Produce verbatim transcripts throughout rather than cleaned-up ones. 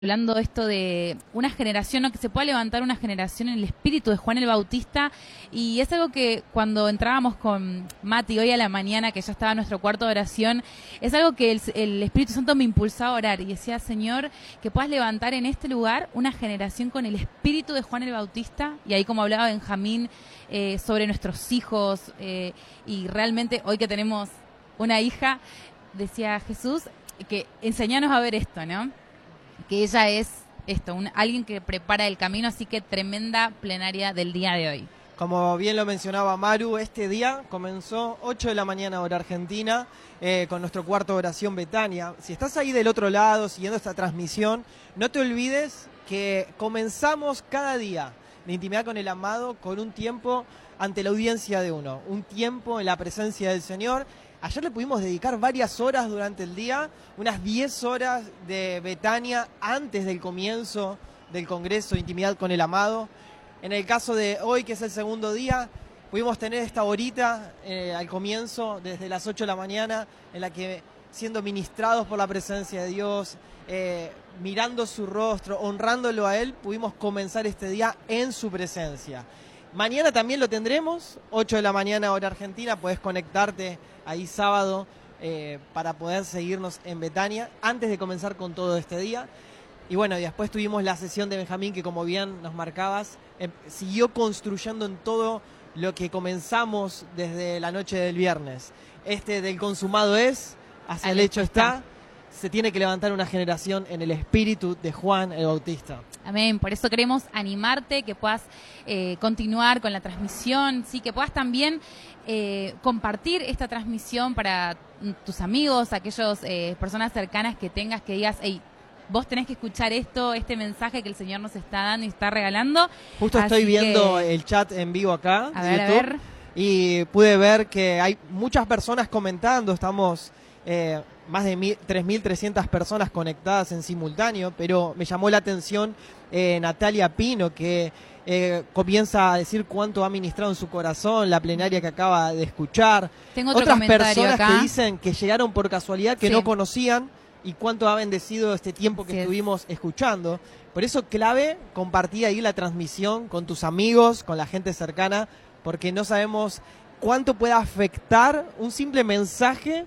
Hablando de esto de una generación, ¿no? Que se pueda levantar una generación en el espíritu de Juan el Bautista, y es algo que cuando entrábamos con Mati hoy a la mañana, que ya estaba nuestro cuarto de oración, es algo que el, el Espíritu Santo me impulsaba a orar y decía: Señor, que puedas levantar en este lugar una generación con el espíritu de Juan el Bautista. Y ahí, como hablaba Benjamín, eh, sobre nuestros hijos, eh, y realmente hoy que tenemos una hija, decía Jesús, que enseñanos a ver esto, ¿no? Que ella es esto, un, alguien que prepara el camino, así que tremenda plenaria del día de hoy. Como bien lo mencionaba Maru, este día comenzó ocho de la mañana hora argentina, eh, con nuestro cuarto de oración Betania. Si estás ahí del otro lado siguiendo esta transmisión, no te olvides que comenzamos cada día de intimidad con el amado con un tiempo ante la audiencia de uno, un tiempo en la presencia del Señor. Ayer le pudimos dedicar varias horas durante el día, unas diez horas de Betania antes del comienzo del Congreso de Intimidad con el Amado. En el caso de hoy, que es el segundo día, pudimos tener esta horita eh, al comienzo, desde las ocho de la mañana, en la que, siendo ministrados por la presencia de Dios, eh, mirando su rostro, honrándolo a Él, pudimos comenzar este día en su presencia. Mañana también lo tendremos, ocho de la mañana hora argentina, puedes conectarte ahí sábado eh, para poder seguirnos en Betania antes de comenzar con todo este día. Y bueno, y después tuvimos la sesión de Benjamín, que como bien nos marcabas, eh, siguió construyendo en todo lo que comenzamos desde la noche del viernes. Este del consumado es, hacia el hecho está, se tiene que levantar una generación en el espíritu de Juan el Bautista. Amén. Por eso queremos animarte, que puedas eh, continuar con la transmisión, sí, que puedas también eh, compartir esta transmisión para tus amigos, aquellas eh, personas cercanas que tengas, que digas: hey, vos tenés que escuchar esto, este mensaje que el Señor nos está dando y está regalando. Justo Así estoy viendo que... el chat en vivo acá, a de ver, YouTube, a ver. Y pude ver que hay muchas personas comentando. Estamos eh, más de tres mil trescientas personas conectadas en simultáneo, pero me llamó la atención eh, Natalia Pino, que eh, comienza a decir cuánto ha ministrado en su corazón la plenaria que acaba de escuchar. Tengo otro Otras comentario personas acá. que dicen que llegaron por casualidad, que Sí. no conocían, y cuánto ha bendecido este tiempo que Sí. estuvimos escuchando. Por eso, clave compartir ahí la transmisión con tus amigos, con la gente cercana, porque no sabemos cuánto puede afectar un simple mensaje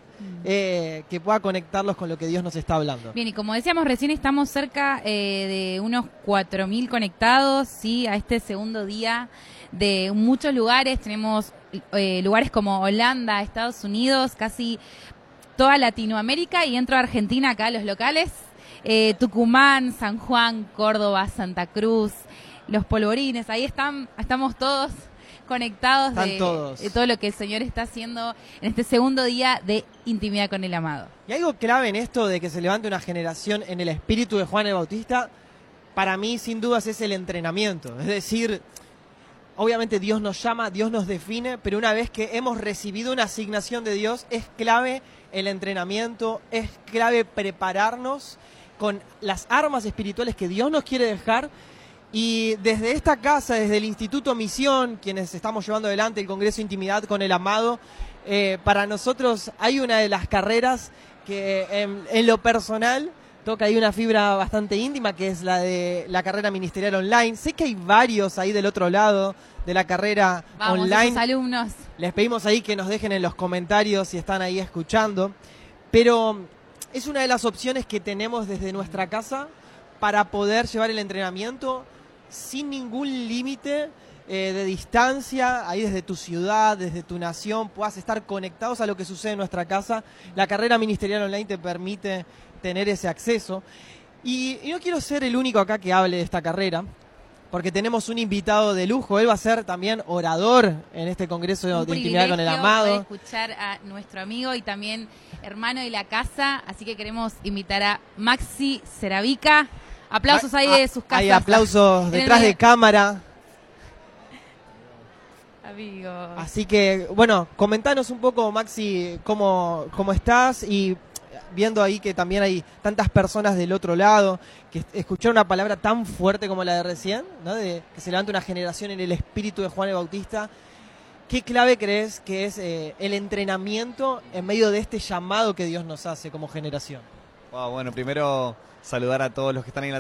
eh, que pueda conectarlos con lo que Dios nos está hablando. Bien, y como decíamos recién, estamos cerca eh, de unos cuatro mil conectados, ¿sí? A este segundo día de muchos lugares. Tenemos eh, lugares como Holanda, Estados Unidos, casi toda Latinoamérica, y dentro de Argentina, acá los locales, eh, Tucumán, San Juan, Córdoba, Santa Cruz, Los Polvorines. Ahí están, estamos todos conectados de, todos. de todo lo que el Señor está haciendo en este segundo día de intimidad con el amado. Y algo clave en esto de que se levante una generación en el espíritu de Juan el Bautista, para mí sin dudas es el entrenamiento. Es decir, obviamente Dios nos llama, Dios nos define, pero una vez que hemos recibido una asignación de Dios, es clave el entrenamiento, es clave prepararnos con las armas espirituales que Dios nos quiere dejar. Y desde esta casa, desde el Instituto Misión, quienes estamos llevando adelante el Congreso de Intimidad con el Amado, eh, para nosotros hay una de las carreras que en, en lo personal toca ahí una fibra bastante íntima, que es la de la carrera ministerial online. Sé que hay varios ahí del otro lado de la carrera Vamos, online. esos alumnos. Les pedimos ahí que nos dejen en los comentarios si están ahí escuchando. Pero es una de las opciones que tenemos desde nuestra casa para poder llevar el entrenamiento sin ningún límite eh, de distancia, ahí desde tu ciudad, desde tu nación, puedas estar conectados a lo que sucede en nuestra casa. La carrera ministerial online te permite tener ese acceso. Y, y no quiero ser el único acá que hable de esta carrera, porque tenemos un invitado de lujo. Él va a ser también orador en este Congreso Un de Intimidad con el Amado. poder escuchar a nuestro amigo y también hermano de la casa, así que queremos invitar a Maxi Ceravica. Aplausos ahí de sus casas. Hay aplausos detrás de cámara. Amigo. Así que, bueno, comentanos un poco, Maxi, cómo, cómo estás, y viendo ahí que también hay tantas personas del otro lado que escucharon una palabra tan fuerte como la de recién, ¿no? De que se levanta una generación en el espíritu de Juan el Bautista. ¿Qué clave crees que es eh, el entrenamiento en medio de este llamado que Dios nos hace como generación? Wow, bueno, primero saludar a todos los que están ahí en la